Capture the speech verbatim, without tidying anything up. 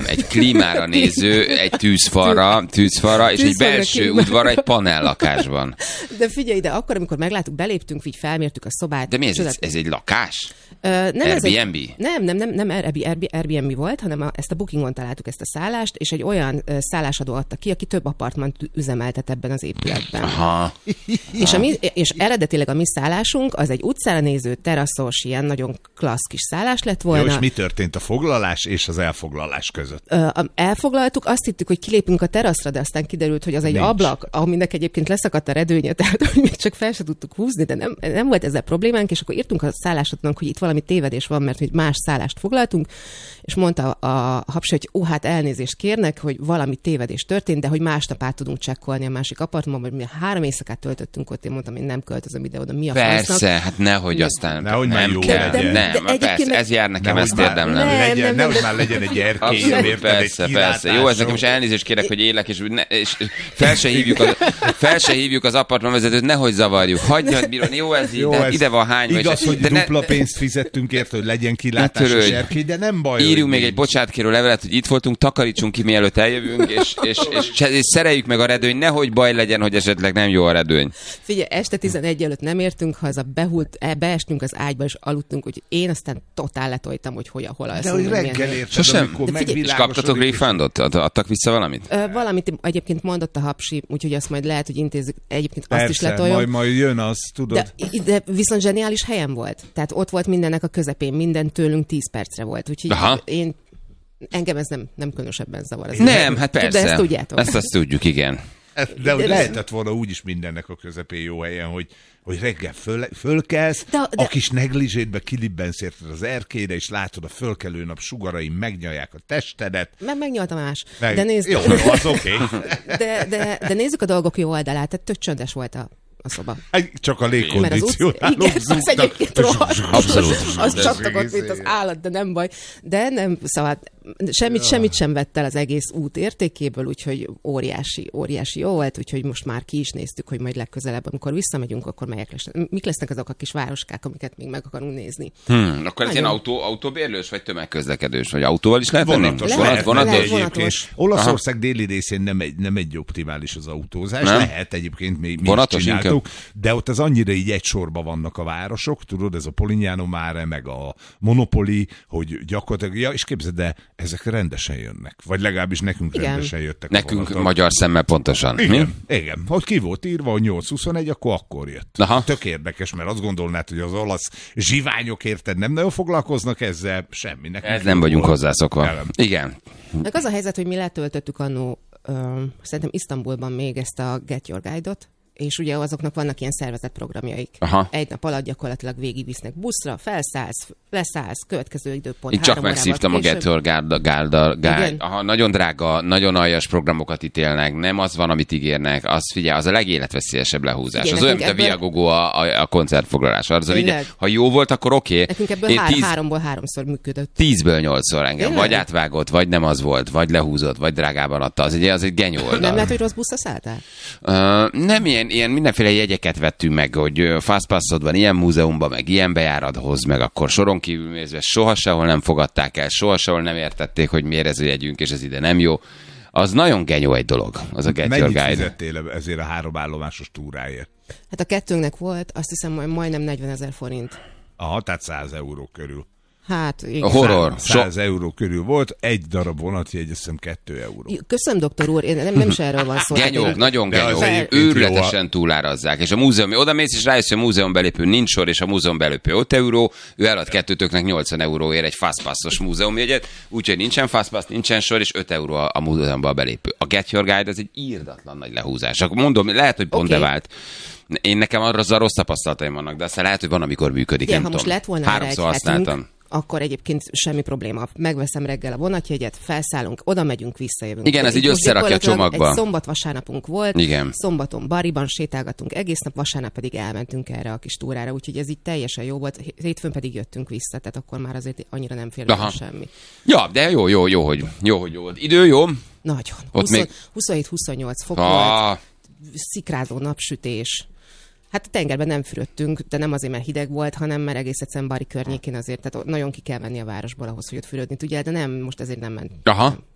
egy klímára néző, egy tűzfalra, tűzfalra és egy belső udvar egy panellakásban. De figyelj, de akkor, amikor megláttuk, beléptünk, így felmértük a szobát. De mi ez? Ez, ez egy lakás? Uh, nem Airbnb? Egy, nem, nem, nem, nem Airbnb volt, hanem a, ezt a Bookingon találtuk ezt a szállást, és egy olyan uh, szállásadó adta ki, aki több apartmant üzemeltet ebben az épületben. Aha. És, a mi, és eredetileg a mi szállásunk az egy utcára néző, teraszos, ilyen nagyon klassz kis szállás lett volna. Jó, és mi történt a foglalás és az elfoglalás között? Uh, elfoglaltuk, azt hittük, hogy kilépünk a teraszra, de aztán kiderült, hogy az egy Nincs. ablak, aminek egyébként leszakadt a redőnye, tehát hogy még csak fel se tudtuk húzni, de nem, nem volt ezzel problémánk, és akkor írtunk a szállásadónak, hogy itt valami tévedés van, mert hogy más szállást foglaltunk, és mondta a hapsi, hogy ó, hát elnézést kérnek, hogy valami tévedés történt, de hogy másnap át tudunk csekkolni a másik apartmanban, mert mi három éjszakát töltöttünk ott, én mondtam, én nem költözöm ide oda, mi a Persze, fasznak. hát nehogy aztán nehogy nem jó kell. legyen. Nem, De- de persze, egyébként- ez jár nekem, Nehogy ezt már érdemlem. Nem, legyen, nem, nehogy nem, már legyen egy erkély, Abszolút, érted, persze, egy persze. Jó, ez nekem most elnézést kérek, hogy élek, és, ne, és fel, se hívjuk az, fel se hívjuk az apartmanvezetőt, nehogy zavarjuk. Hagyd, bíron, jó ez így, Jó, de ez ide van hány. igaz, vagy, hogy de ne- dupla pénzt fizettünk érte, hogy legyen kilátás törődj. és erkély, de nem baj. Írjunk hogy még egy nincs. bocsánatkérő levelet, hogy itt voltunk, takarítsunk ki, mielőtt eljövünk, és, és, és, és, és szereljük meg a redőny, nehogy baj legyen, hogy esetleg nem jó a redőny. Figyelj, este tizenegy előtt nem értünk, ha az a behult, e, beestünk az ágyba, és aludtunk, hogy én aztán totál letoltam, hogy hogy, hol alszunk. De hogy milyen reggel helyen. érted, Sosem. amikor De figyelj, És megvilágosodik, kaptatok és- refundot? Ad- Adtak vissza valamit? Ö, valamit egyébként mondott a hapsi, úgyhogy azt majd lehet, hogy intézzük. Egyébként azt is Persze, letoljon. majd, majd jön az, tudod. De, de viszont zseniális helyen volt. Tehát ott volt mindennek a közepén, minden tőlünk tíz percre volt. Úgyhogy Aha. én, engem ez nem, nem különösebben zavar. Ez Nem, hát persze. De ezt tudjátok. Ezt azt tudjuk, igen. De hogy De- lehetett volna úgyis mindennek a közepén jó helyen, hogy, hogy reggel föl, fölkelsz, De- de- a kis neglizsétbe kilibbensz érted az erkélyre, és látod a fölkelő nap sugarai megnyalják a testedet. Meg megnyaltam más. Meg... De, nézd, Jó, jó, az oké. Okay. de, de, de nézzük a dolgok jó oldalát. Tehát tök csöndes volt a, a szoba. Csak a Mert az utca, légkondicionálók igen, az egyébként rohadt. Abszolút. Az csattogott, mint az állat, de nem baj. De nem, szóval semmit, semmit sem vett el az egész út értékéből, úgyhogy óriási, óriási jó volt, úgyhogy most már ki is néztük, hogy majd legközelebb, amikor visszamegyünk, akkor melyek lesznek. Mik lesznek azok a kis városkák, amiket még meg akarunk nézni. Hmm, akkor ez Nagyon. ilyen autó, autóbérlős, vagy tömegközlekedős, vagy autóval is lehet venni? Vonatos. Lehet, Vonat, vonatos? lehet. egyébként. vonatos. Olaszország déli részén nem egy, nem egy optimális az autózás. Nem? Lehet egyébként, mi, mi Vonatos is csináltuk, de ott az annyira így egy sorba vannak a városok, tudod, ez a Polignano Mare, meg a Monopoli, hogy gyakorlatilag, ja, és képzeld, de ezek rendesen jönnek. Vagy legalábbis nekünk Igen. rendesen jöttek. a Nekünk vonatok. magyar szemmel pontosan. Igen, Mi? igen. Hogy ki volt írva, hogy nyolc huszonegy, akkor akkor jött. Aha. Tök érdekes, mert azt gondolnád, hogy az olasz zsiványok érted nem nagyon foglalkoznak ezzel, semmi. Nekünk Ez nem jó vagyunk volt. hozzászokva. Nem. Igen. Meg az a helyzet, hogy mi letöltöttük annó, ö, szerintem Isztambulban még ezt a Get Your Guide-ot, és ugye azoknak vannak ilyen szervezett programjaik. Aha. Egy nap alatt gyakorlatilag végigvisznek buszra, felszállsz, leszállsz, következő időpont. Én csak három órával megszívtam a később. Get Your Guide, Guide, Guide. Igen. Aha, nagyon drága, nagyon aljas programokat ítélnek, nem az van, amit ígérnek, az figyelj, az a legéletveszélyesebb lehúzás. Figyelj, az olyan, mint a nekünk Viagogo a, a, a koncertfoglalás. Az, Tényleg? ugye, ha jó volt, akkor oké. Nekünk ebből Én hár, tíz, háromból háromszor működött. tízből nyolcszor engem. Tényleg? Vagy átvágott, vagy nem az volt, vagy lehúzott, vagy drágában adta. Az egy, az egy genyó oldal. Nem lehet, hogy rossz buszra szálltál? Uh, nem ilyen, ilyen mindenféle jegyeket vettünk meg, hogy ö, fastpassod van ilyen múzeumban, meg ilyen bejárathoz, meg akkor soron kívül nézve soha sehol nem fogadták el, soha sehol nem értették, hogy miért ez a jegyünk, és ez ide nem jó. Az nagyon genyó egy dolog, az a Get Your Mennyit Guide. fizettél ezért a három állomásos túráért? Hát a kettőnknek volt, azt hiszem, majd majdnem negyvenezer forint. Aha, tehát száz euró körül. Hát, igen. A horror. száz euró körül volt, egy darab vonatjegy, azt hiszem kettő euró. Köszönöm, doktor úr, én nem, nem is erről van szó. Genyók, Hát én- nagyon De az genyók, egyébként jó őrületesen túlárazzák. És a múzeum, oda mész és rájössz, hogy a múzeum belépő nincs sor, és a múzeum belépő öt euró, ő elad kettőtöknek nyolcvan euróért egy fastpassos múzeumjegyet, úgyhogy nincsen fastpass, nincsen sor, és öt euró a, a múzeumban belépő. A Get Your Guide az egy írdatlan nagy lehúzás. Akkor mondom, lehet, hogy pont Oké. bevált. Én nekem arra az a rossz tapasztalataim vannak, de aztán lehet, hogy van, amikor működik. Igen, nem ha most tudom. lett volna erre egy Háromszor használtam. hetünk, akkor egyébként semmi probléma. Megveszem reggel a vonatjegyet, felszállunk, oda megyünk, visszajövünk. Igen, ez Itt így most összerakja a gyakorlatilag csomagba. Egy szombat-vasárnapunk volt, Igen. szombaton Bariban sétálgatunk egész nap, vasárnap pedig elmentünk erre a kis túrára, úgyhogy ez így teljesen jó volt. Hétfőn pedig jöttünk vissza, tehát akkor már azért annyira nem fér Aha. semmi. Ja, de jó, jó, jó, hogy jó, hogy jó volt. Idő jó? Nagyon. Ott még- huszonhét-huszonnyolc fok volt, Ah, szikrázó napsütés. Hát a tengerben nem fürödtünk, de nem azért, mert hideg volt, hanem mert egész egyszerűen Bari környékén azért, tehát nagyon ki kell menni a városból ahhoz, hogy ott fürödni tudjál, de nem, most ezért nem ment. aha.